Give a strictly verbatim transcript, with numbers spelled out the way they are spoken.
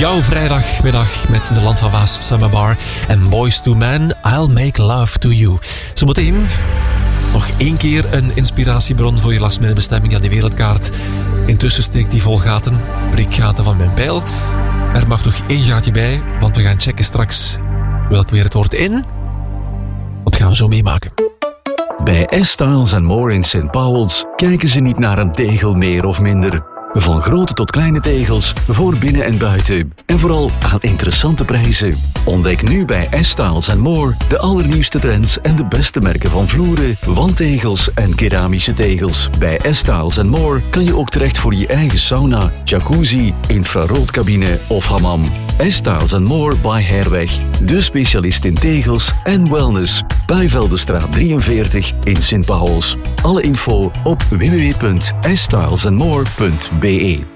Jouw vrijdagmiddag met de Land van Waas Summer Bar en Boys to Men, I'll Make Love to You. Zometeen nog één keer een inspiratiebron voor je lastminute bestemming aan die wereldkaart. Intussen steekt die vol gaten, prikgaten van mijn pijl. Er mag nog één gaatje bij, want we gaan checken straks welk weer het wordt in. Dat gaan we zo meemaken. Bij S-Styles and More in Saint Paul's kijken ze niet naar een tegel meer of minder. Van grote tot kleine tegels, voor binnen en buiten. En vooral aan interessante prijzen. Ontdek nu bij S-Styles and More de allernieuwste trends en de beste merken van vloeren, wandtegels en keramische tegels. Bij S-Styles and More kan je ook terecht voor je eigen sauna, jacuzzi, infraroodcabine of hammam. S-Styles and More by Herweg. De specialist in tegels en wellness. Bijveldenstraat drieënveertig in Saint Paul's. Alle info op w w w punt s styles and more punt b e.